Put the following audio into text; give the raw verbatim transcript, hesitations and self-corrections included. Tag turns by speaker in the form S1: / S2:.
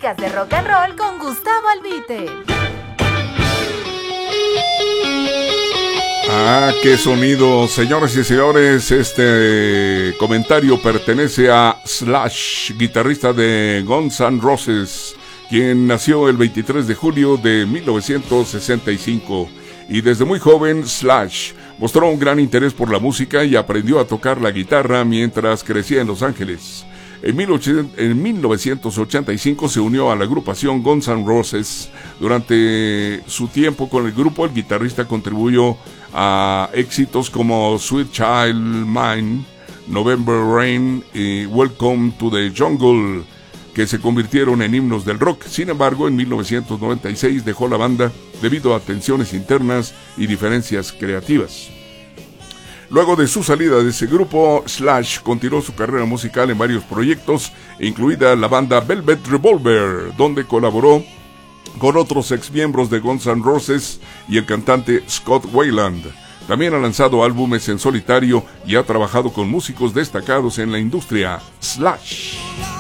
S1: clásicas de rock and roll con Gustavo Albite.
S2: Ah, qué sonido, señoras y señores. Este comentario pertenece a Slash, guitarrista de Guns N' Roses, quien nació el veintitrés de julio de mil novecientos sesenta y cinco. Y desde muy joven, Slash mostró un gran interés por la música y aprendió a tocar la guitarra mientras crecía en Los Ángeles. En mil novecientos ochenta y cinco se unió a la agrupación Guns N' Roses. Durante su tiempo con el grupo, el guitarrista contribuyó a éxitos como Sweet Child Mine, November Rain y Welcome to the Jungle, que se convirtieron en himnos del rock. Sin embargo, en mil novecientos noventa y seis dejó la banda debido a tensiones internas y diferencias creativas. Luego de su salida de ese grupo, Slash continuó su carrera musical en varios proyectos, incluida la banda Velvet Revolver, donde colaboró con otros exmiembros de Guns N' Roses y el cantante Scott Weiland. También ha lanzado álbumes en solitario y ha trabajado con músicos destacados en la industria. Slash.